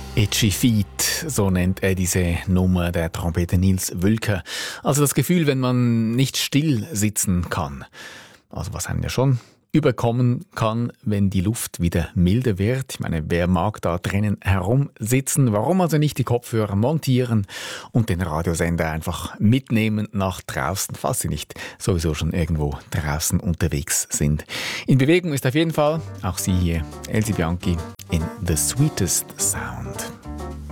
Itchy Feet, so nennt er diese Nummer, der Trompeter Nils Wülker. Also das Gefühl, wenn man nicht still sitzen kann. Also was einem ja schon überkommen kann, wenn die Luft wieder milder wird. Ich meine, wer mag da drinnen herumsitzen? Warum also nicht die Kopfhörer montieren und den Radiosender einfach mitnehmen nach draußen, falls Sie nicht sowieso schon irgendwo draußen unterwegs sind? In Bewegung ist auf jeden Fall auch sie hier, Elsie Bianchi, in The Sweetest Sound.